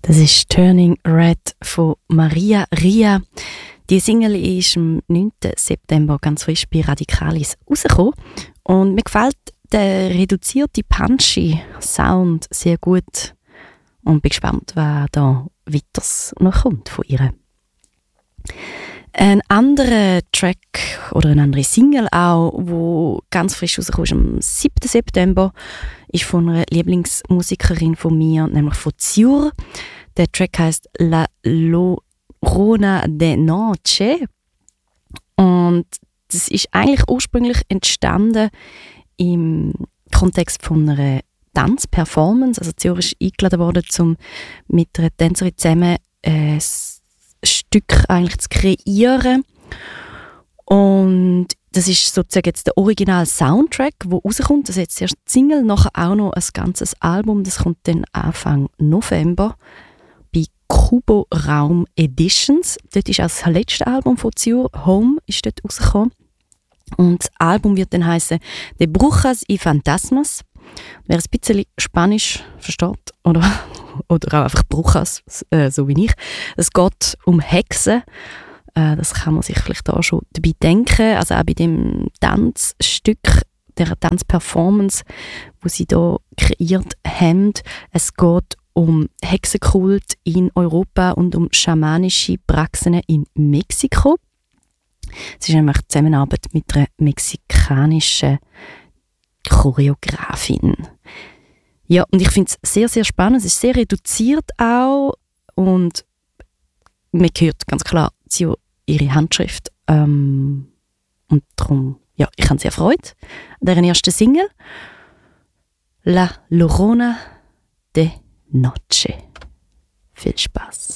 Das ist «Turning Red» von Maria Ria. Die Single ist am 9. September ganz frisch bei Radicalis rausgekommen. Und mir gefällt der reduzierte, punchy Sound sehr gut. Und bin gespannt, was da weiters noch kommt von ihr. Ein anderer Track oder eine andere Single auch, wo ganz frisch rausgekommen ist am 7. September, ist von einer Lieblingsmusikerin von mir, nämlich von Ziur. Der Track heisst La Llorona de Noche. Und das ist eigentlich ursprünglich entstanden im Kontext von einer Tanzperformance. Also Ziur ist eingeladen worden, um mit einer Tänzerin zusammen ein Stück eigentlich zu kreieren. Und das ist sozusagen jetzt der Original-Soundtrack, der rauskommt. Das ist jetzt erst die Single, nachher auch noch ein ganzes Album. Das kommt dann Anfang November bei Kubo Raum Editions. Dort ist auch das letzte Album von Ziur, Home, ist dort rausgekommen. Und das Album wird dann heißen «De Brujas y Fantasmas». Wer ein bisschen Spanisch versteht oder auch einfach Brujas, so wie ich. Es geht um Hexen. Das kann man sich vielleicht auch schon dabei denken. Also auch bei dem Tanzstück, der Tanzperformance, wo sie da kreiert haben. Es geht um Hexenkult in Europa und um schamanische Praxen in Mexiko. Es ist nämlich Zusammenarbeit mit einer mexikanischen Choreografin. Ja, und ich finde es sehr, sehr spannend. Es ist sehr reduziert auch und man hört ganz klar ihre Handschrift. Und darum, ja, ich habe sehr Freude an deren ersten Single. La Llorona de Noche. Viel Spaß.